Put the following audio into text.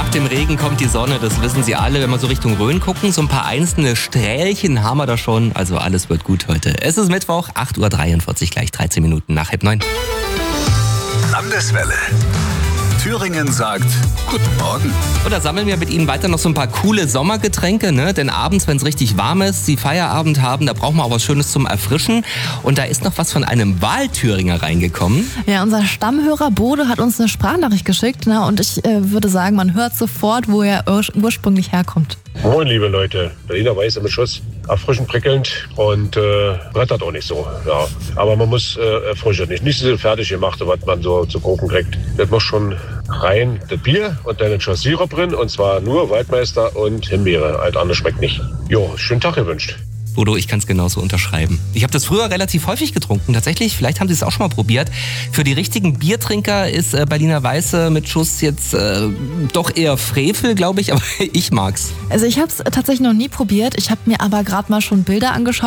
Nach dem Regen kommt die Sonne, das wissen Sie alle. Wenn wir so Richtung Rhön gucken, so ein paar einzelne Strählchen haben wir da schon. Also alles wird gut heute. Es ist Mittwoch, 8.43 Uhr, gleich 13 Minuten nach 8:30. Landeswelle. Thüringen sagt Guten Morgen. Und da sammeln wir mit Ihnen weiter noch so ein paar coole Sommergetränke, ne? Denn abends, wenn es richtig warm ist, Sie Feierabend haben, da brauchen wir auch was Schönes zum Erfrischen. Und da ist noch was von einem Wahlthüringer reingekommen. Ja, unser Stammhörer Bode hat uns eine Sprachnachricht geschickt, ne? Und ich würde sagen, man hört sofort, wo er ursprünglich herkommt. Moin, liebe Leute. Berliner Weiße mit Schuss. Erfrischend, prickelnd und brettert auch nicht so. Ja. Aber man muss erfrischen. Nicht so fertig gemachte, was man so zu Gurken kriegt. Das muss schon rein das Bier und dann ein Schuss Sirup drin. Und zwar nur Waldmeister und Himbeere. Alt anderes schmeckt nicht. Jo, schönen Tag gewünscht. Bodo, ich kann es genauso unterschreiben. Ich habe das früher relativ häufig getrunken. Tatsächlich, vielleicht haben Sie es auch schon mal probiert. Für die richtigen Biertrinker ist Berliner Weiße mit Schuss jetzt doch eher Frevel, glaube ich. Aber ich mag's. Also ich habe es tatsächlich noch nie probiert. Ich habe mir aber gerade mal schon Bilder angeschaut.